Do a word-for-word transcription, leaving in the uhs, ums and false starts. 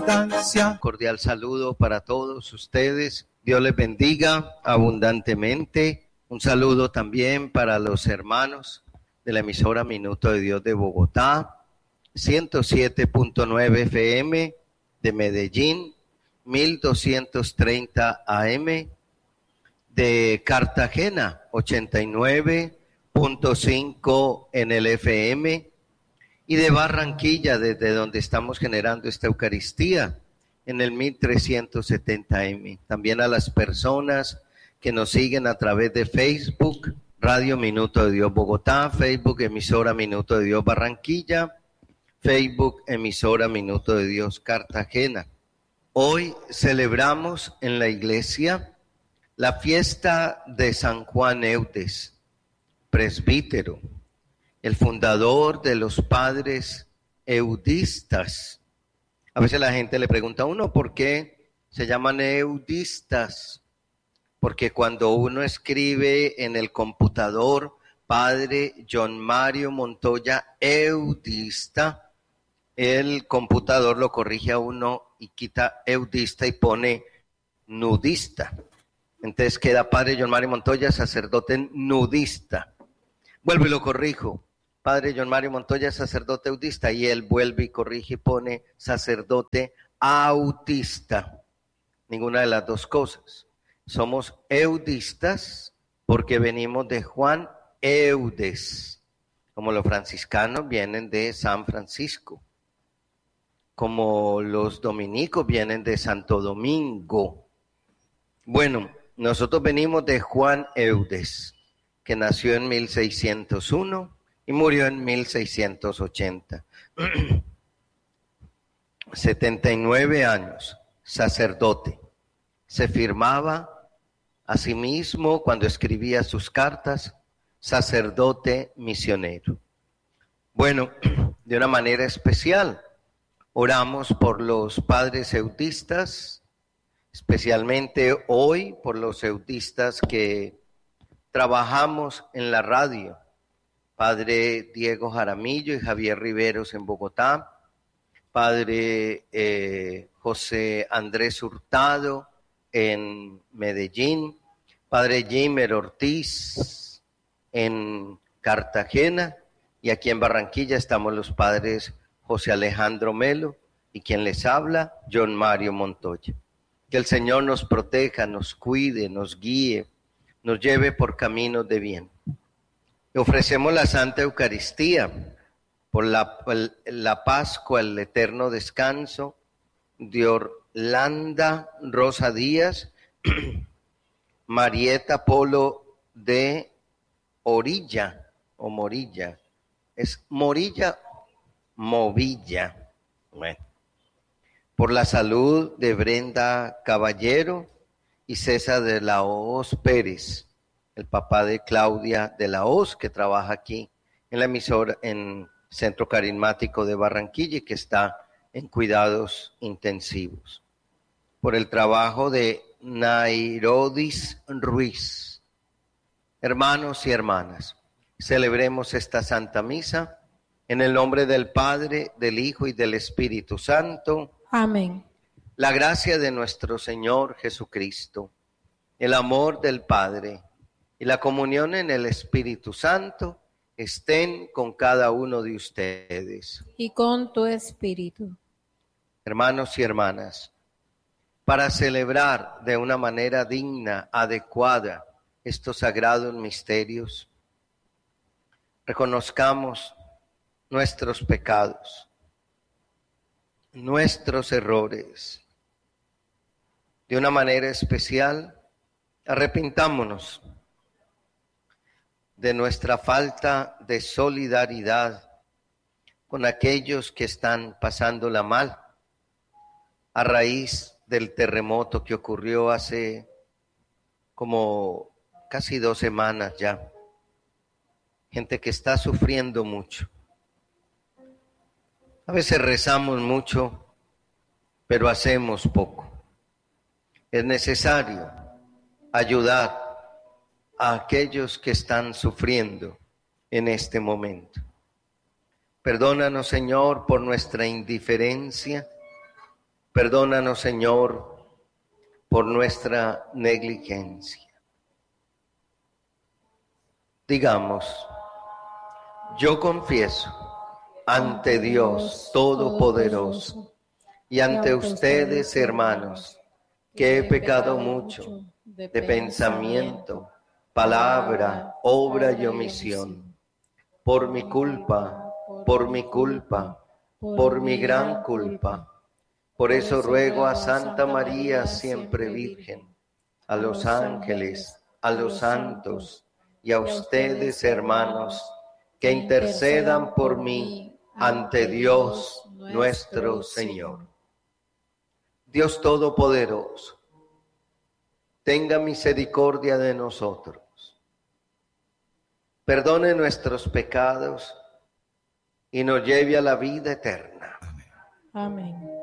abundancia. Cordial saludo para todos ustedes. Dios les bendiga abundantemente. Un saludo también para los hermanos de la emisora Minuto de Dios de Bogotá, ciento siete punto nueve F M de Medellín, mil doscientos treinta A M, de Cartagena, ochenta y nueve punto cinco en el F M, y de Barranquilla, desde donde estamos generando esta Eucaristía, en el mil trescientos setenta A M. También a las personas que nos siguen a través de Facebook, Radio Minuto de Dios Bogotá, Facebook emisora Minuto de Dios Barranquilla, Facebook emisora Minuto de Dios Cartagena. Hoy celebramos en la iglesia la fiesta de San Juan Eudes, presbítero, el fundador de los padres eudistas. A veces la gente le pregunta a uno por qué se llaman eudistas. Porque cuando uno escribe en el computador, Padre John Mario Montoya Eudista, el computador lo corrige a uno y quita eudista y pone nudista. Entonces queda Padre John Mario Montoya, sacerdote nudista. Vuelvo y lo corrijo. Padre John Mario Montoya, sacerdote eudista, y él vuelve y corrige y pone sacerdote autista. Ninguna de las dos cosas. Somos eudistas porque venimos de Juan Eudes, como los franciscanos vienen de San Francisco, como los dominicos vienen de Santo Domingo. Bueno, nosotros venimos de Juan Eudes, que nació en mil seiscientos uno y murió en mil seiscientos ochenta. setenta y nueve años, sacerdote. Se firmaba asimismo, cuando escribía sus cartas, sacerdote misionero. Bueno, de una manera especial, oramos por los padres eudistas, especialmente hoy por los eudistas que trabajamos en la radio, Padre Diego Jaramillo y Javier Riveros en Bogotá, Padre eh, José Andrés Hurtado en Medellín, Padre Jimer Ortiz en Cartagena, y aquí en Barranquilla estamos los padres José Alejandro Melo y quien les habla, John Mario Montoya. Que el Señor nos proteja, nos cuide, nos guíe, nos lleve por caminos de bien. Y ofrecemos la Santa Eucaristía por la, la Pascua, el eterno descanso de Orlanda Rosa Díaz, Marieta Polo de Orilla o Morilla, es Morilla, Movilla, bueno, por la salud de Brenda Caballero y César de la Hoz Pérez, el papá de Claudia de la Hoz, que trabaja aquí en la emisora, en Centro Carismático de Barranquilla y que está en cuidados intensivos. Por el trabajo de Nairodis Ruiz. Hermanos y hermanas, celebremos esta Santa Misa en el nombre del Padre, del Hijo y del Espíritu Santo. Amén. La gracia de nuestro Señor Jesucristo, el amor del Padre y la comunión en el Espíritu Santo estén con cada uno de ustedes. Y con tu espíritu. Hermanos y hermanas, para celebrar de una manera digna, adecuada, estos sagrados misterios, reconozcamos nuestros pecados, nuestros errores. De una manera especial, arrepintámonos de nuestra falta de solidaridad con aquellos que están pasándola mal a raíz del terremoto que ocurrió hace como casi dos semanas ya. Gente que está sufriendo mucho. A veces rezamos mucho, pero hacemos poco. Es necesario ayudar a aquellos que están sufriendo en este momento. Perdónanos, Señor, por nuestra indiferencia. Perdónanos, Señor, por nuestra negligencia. Digamos, yo confieso ante Dios Todopoderoso y ante ustedes, hermanos, que he pecado mucho de pensamiento, palabra, obra y omisión, por mi culpa, por mi culpa, por mi gran culpa. Por eso ruego a Santa María, siempre Virgen, a los ángeles, a los santos y a ustedes, hermanos, que intercedan por mí ante Dios nuestro Señor. Dios Todopoderoso, tenga misericordia de nosotros, perdone nuestros pecados y nos lleve a la vida eterna. Amén.